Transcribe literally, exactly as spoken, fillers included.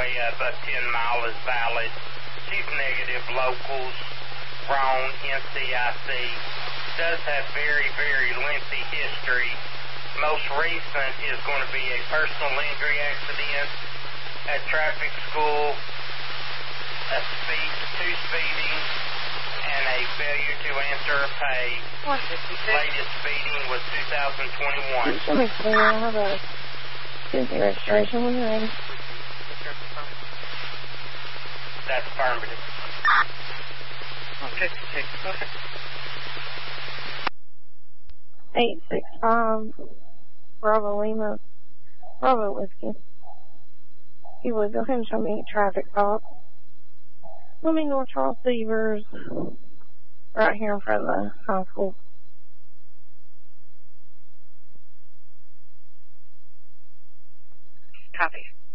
of a ten mile is valid. She's negative. Locals, wrong. N C I C. Does have very, very lengthy history. Most recent is going to be a personal injury accident at traffic school, a speed, two speeding, and a failure to answer or pay. Latest speeding was two thousand twenty-one. Let me see. I have a Tuesday registration when you're ready. That's affirmative. fifty-six. Okay. eight six five Bravo Lima Bravo Whiskey. You would go ahead and show me traffic stop. Let me North Charles Severs, right here in front of the high school. Copy.